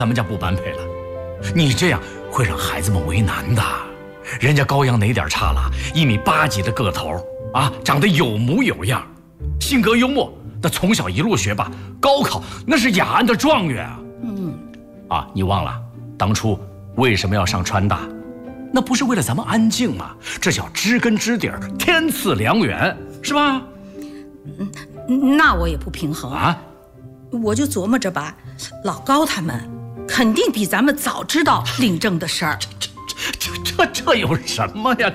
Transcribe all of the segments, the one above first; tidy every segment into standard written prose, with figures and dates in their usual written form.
咱们家不般配了。你这样会让孩子们为难的。人家高阳哪点差了？1米8几的个头啊，长得有模有样，性格幽默，那从小一路学霸，高考那是雅安的状元啊。你忘了当初为什么要上川大？那不是为了咱们安静吗？这叫知根知底儿，天赐良缘，是吧？ 那我也不平衡啊。 我就琢磨着吧，老高他们肯定比咱们早知道领证的事儿。 这有什么呀？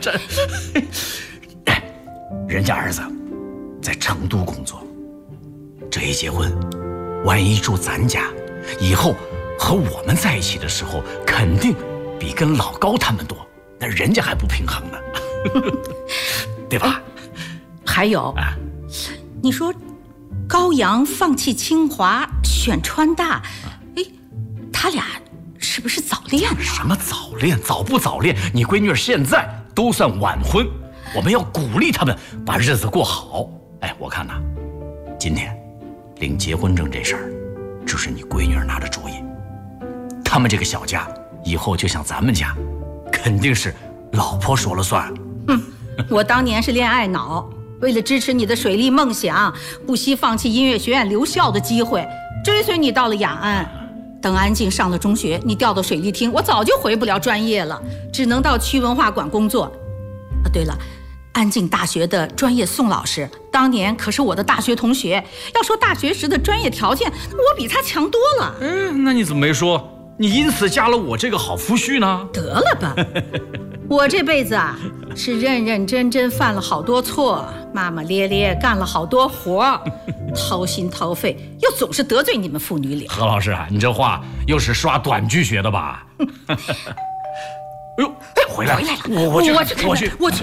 人家儿子在成都工作，这一结婚，万一住咱家，以后和我们在一起的时候，肯定比跟老高他们多，那人家还不平衡呢，对吧？ 还有，你说高阳放弃清华选川大，他俩是不是早恋了？ 什么早恋？早不早恋？你闺女现在都算晚婚，我们要鼓励他们把日子过好。我看呐，今天领结婚证这事儿，就是你闺女拿的主意。他们这个小家以后就像咱们家，肯定是老婆说了算。 我当年是恋爱脑，为了支持你的水利梦想，不惜放弃音乐学院留校的机会，追随你到了雅安。等安静上了中学，你调到水利厅，我早就回不了专业了，只能到区文化馆工作。对了，安静大学的专业宋老师当年可是我的大学同学，要说大学时的专业条件，我比他强多了。 那你怎么没说你因此嫁了我这个好夫婿呢？ 得了吧，我这辈子啊是认认真真犯了好多错，骂骂咧咧干了好多活，掏心掏肺，又总是得罪你们父女俩。 何老师啊，你这话又是刷短句学的吧？哎呦，回来了！我去。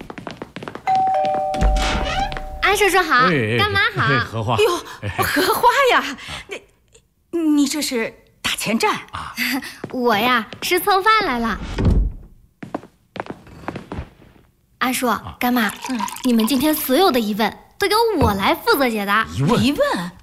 安叔叔好，干妈好。 荷花。 哎呦，荷花呀，你这是打前站啊？ 我呀是蹭饭来了。安叔，干妈，你们今天所有的疑问都由我来负责解答。 疑问？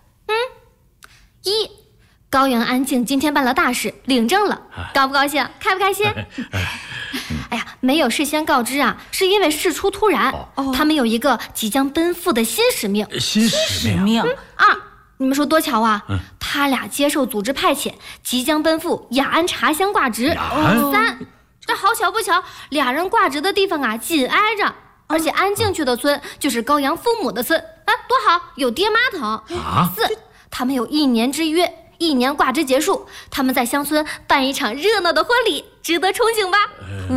一，高阳安静今天办了大事，领证了，高不高兴？开不开心？哎呀，没有事先告知啊，是因为事出突然。他们有一个即将奔赴的新使命。 新使命？ 你们说多巧啊！他俩接受组织派遣，即将奔赴雅安茶乡挂职。3，这好巧不巧，俩人挂职的地方啊紧挨着，而且安静去的村就是高阳父母的村，多好，有爹妈疼。4，他们有1年之约，1年挂职结束，他们在乡村办一场热闹的婚礼，值得憧憬吧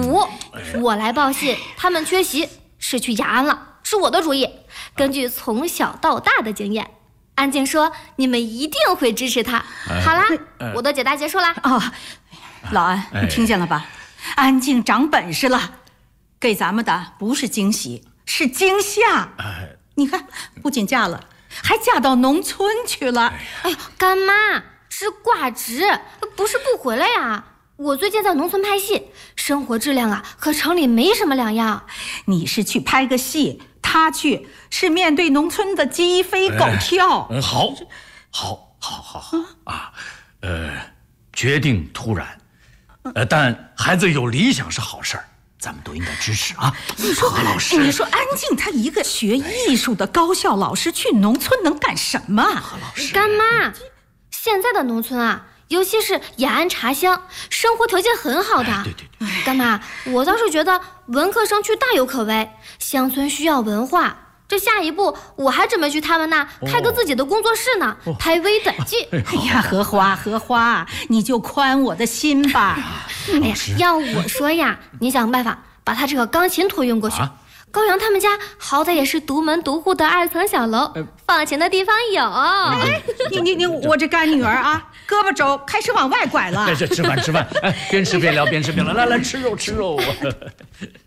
？5，我来报信，他们缺席，是去雅安了，是我的主意。根据从小到大的经验，安静说你们一定会支持他。好啦，我的解答结束啦。 老安，你听见了吧？安静长本事了，给咱们的不是惊喜，是惊吓。你看，不仅嫁了，还嫁到农村去了。 哎呦，干妈是挂职，不是不回来呀。我最近在农村拍戏，生活质量啊和城里没什么两样。 你是去拍个戏，他去是面对农村的鸡飞狗跳。 好啊，决定突然，但孩子有理想是好事儿，咱们都应该支持啊。 你说何老师， 你说安静她一个学艺术的高校老师去农村能干什么？ 何老师， 干妈，现在的农村啊，尤其是雅安茶乡，生活条件很好的。 对， 干妈，我倒是觉得文科生去大有可为，乡村需要文化。这下一步我还准备去他们那开个自己的工作室呢，拍微短剧。 哎呀，荷花，你就宽我的心吧。 哎呀，要我说呀，你想办法把他这个钢琴托运过去。高阳他们家好歹也是独门独户的2层小楼，放钱的地方有。 你我这干女儿啊，胳膊肘开始往外拐了。 吃饭，边吃边聊，来吃肉。